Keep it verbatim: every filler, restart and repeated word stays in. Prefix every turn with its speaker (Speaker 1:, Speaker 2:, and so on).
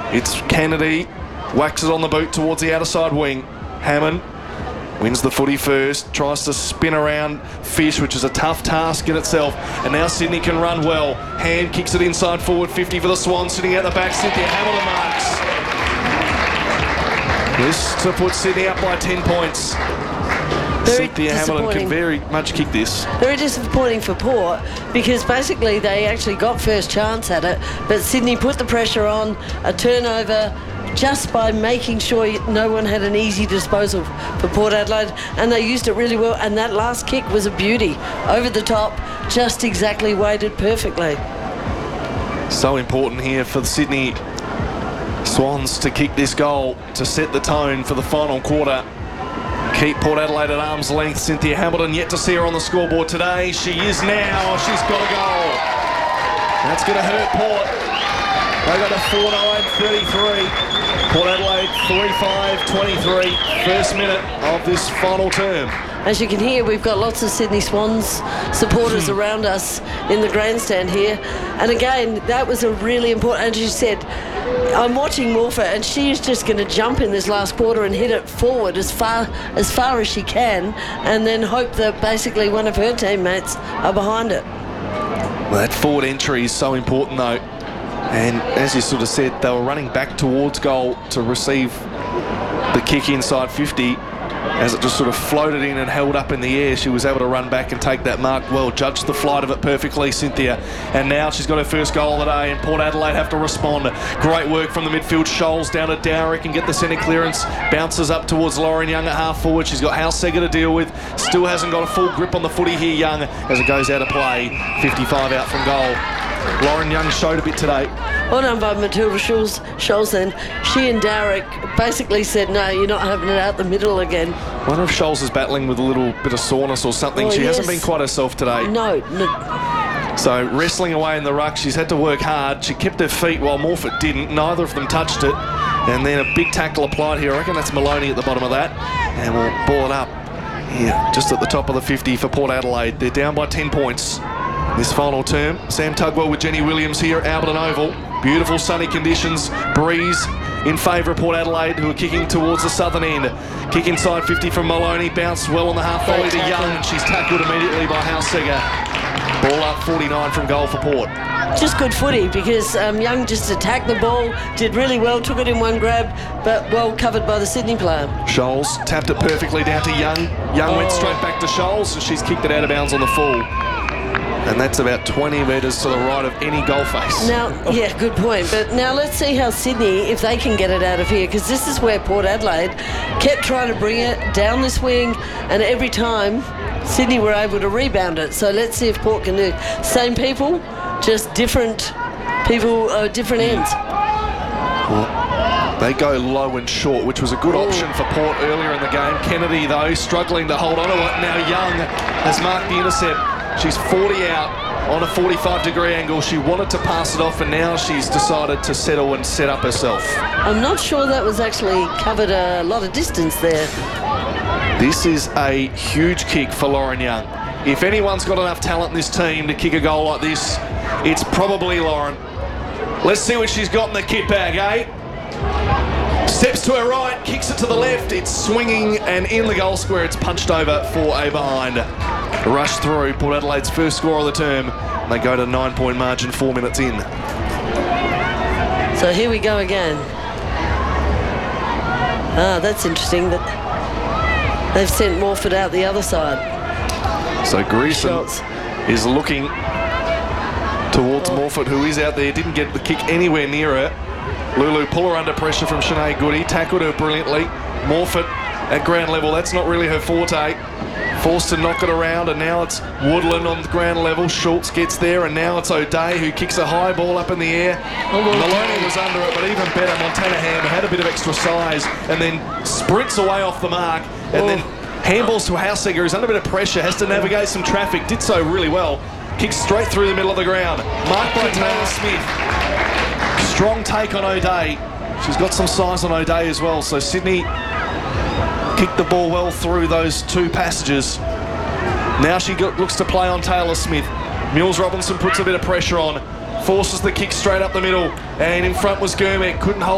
Speaker 1: It's Kennedy. Whacks it on the boot towards the outer side wing. Hammond wins the footy first, tries to spin around Fish, which is a tough task in itself. And now Sydney can run well. Hand kicks it inside forward, fifty for the Swans, sitting out the back. Cynthia Hamilton marks. This to put Sydney up by ten points.
Speaker 2: Very
Speaker 1: Cynthia Hamilton can very much kick this.
Speaker 2: Very disappointing for Port, because basically they actually got first chance at it, but Sydney put the pressure on, a turnover, just by making sure no one had an easy disposal for Port Adelaide, and they used it really well. And that last kick was a beauty, over the top, just exactly weighted perfectly.
Speaker 1: So important here for the Sydney Swans to kick this goal to set the tone for the final quarter. Keep Port Adelaide at arm's length. Cynthia Hamilton yet to see her on the scoreboard today. She is now. She's got a goal. That's going to hurt Port. They got a four nine thirty-three. Port Adelaide three five twenty-three. First minute of this final term.
Speaker 2: As you can hear, we've got lots of Sydney Swans supporters around us in the grandstand here. And again, that was a really important, as you said, I'm watching Morpher, and she is just going to jump in this last quarter and hit it forward as far as far as she can, and then hope that basically one of her teammates are behind it.
Speaker 1: Well, that forward entry is so important, though. And as you sort of said, they were running back towards goal to receive the kick inside fifty. As it just sort of floated in and held up in the air, she was able to run back and take that mark well. Judged the flight of it perfectly, Cynthia. And now she's got her first goal of the day, and Port Adelaide have to respond. Great work from the midfield. Scholes down to Dowrick and get the centre clearance. Bounces up towards Lauren Young at half forward. She's got Halseger to deal with. Still hasn't got a full grip on the footy here, Young, as it goes out of play. fifty-five out from goal. Lauren Young showed a bit today.
Speaker 2: Well done by Matilda Scholes, Scholes then. She and Dowrick basically said, no, you're not having it out the middle again.
Speaker 1: I wonder if Scholes is battling with a little bit of soreness or something.
Speaker 2: Oh,
Speaker 1: she
Speaker 2: yes.
Speaker 1: hasn't been quite herself today.
Speaker 2: No, no.
Speaker 1: So wrestling away in the ruck, she's had to work hard. She kept her feet while Morfitt didn't. Neither of them touched it. And then a big tackle applied here. I reckon that's Maloney at the bottom of that. And we'll ball it up here, just at the top of the fifty for Port Adelaide. They're down by ten points this final term. Sam Tugwell with Jenny Williams here at Alberton Oval. Beautiful sunny conditions, breeze in favour of Port Adelaide, who are kicking towards the southern end. Kick inside fifty from Maloney, bounced well on the half volley to Young, and she's tackled immediately by Halseger. Ball up forty-nine from goal for Port.
Speaker 2: Just good footy, because um, Young just attacked the ball, did really well, took it in one grab, but well covered by the Sydney player.
Speaker 1: Scholes tapped it perfectly down to Young. Young oh. went straight back to Scholes, and she's kicked it out of bounds on the full. And that's about twenty metres to the right of any goal face.
Speaker 2: Now, yeah, good point. But now let's see how Sydney, if they can get it out of here, because this is where Port Adelaide kept trying to bring it down this wing, and every time Sydney were able to rebound it. So let's see if Port can do. Same people, just different people, uh, different ends.
Speaker 1: Well, they go low and short, which was a good
Speaker 2: Ooh.
Speaker 1: option for Port earlier in the game. Kennedy, though, struggling to hold on to it. Now Young has marked the intercept. She's forty out on a forty-five degree angle. She wanted to pass it off, and now she's decided to settle and set up herself.
Speaker 2: I'm not sure that was actually covered a lot of distance there.
Speaker 1: This is a huge kick for Lauren Young. If anyone's got enough talent in this team to kick a goal like this, it's probably Lauren. Let's see what she's got in the kit bag, eh? Steps to her right, kicks it to the left. It's swinging and in the goal square. It's punched over for a behind. Rush through, Port Adelaide's first score of the term. They go to nine-point margin, four minutes in.
Speaker 2: So here we go again. Ah, that's interesting that they've sent Morford out the other side.
Speaker 1: So Greason
Speaker 2: Shots.
Speaker 1: is looking towards oh. Morford, who is out there. Didn't get the kick anywhere near her. Lulu pull her under pressure from Sinead Goody. Tackled her brilliantly. Morford at ground level, that's not really her forte. Forced to knock it around, and now it's Woodland on the ground level. Schultz gets there, and now it's O'Day who kicks a high ball up in the air. Oh, Maloney was under it, but even better, Montana Ham had a bit of extra size and then sprints away off the mark, and oh. then handballs to Halseger, who's under a bit of pressure, has to navigate some traffic, did so really well. Kicks straight through the middle of the ground. Marked by Taylor Smith. Strong take on O'Day. She's got some size on O'Day as well, so Sydney kicked the ball well through those two passages. Now she got, looks to play on Taylor Smith. Mills Robinson puts a bit of pressure on, forces the kick straight up the middle, and in front was Gurmek, couldn't hold